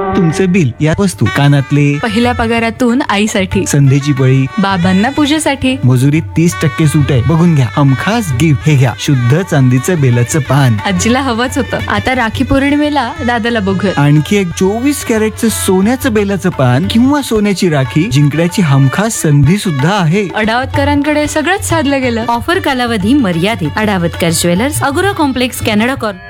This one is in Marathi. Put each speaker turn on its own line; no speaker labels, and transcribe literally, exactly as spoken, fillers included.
तुमचं बिल, या वस्तू, कानातले,
पहिल्या पगारातून आईसाठी,
संधीची पळी,
बाबांना पूजेसाठी,
मजुरीत तीस टक्के सूट आहे, बघून घ्या. हमखास गिफ्ट हे घ्या, शुद्ध चांदीचं बेलाचं पान.
आजीला हवंच होतं. आता राखी पौर्णिमेला दादाला बघूया.
आणखी एक चोवीस कॅरेटचं सोन्याचं बेलाचं पान किंवा सोन्याची राखी जिंकण्याची हमखास संधी सुद्धा आहे.
अडावतकरांकडे सगळंच साधलं गेलं.
ऑफर कालावधी मर्यादित. अडावतकर ज्वेलर्स, अगोरा कॉम्प्लेक्स, कॅनडा कॉर्नर.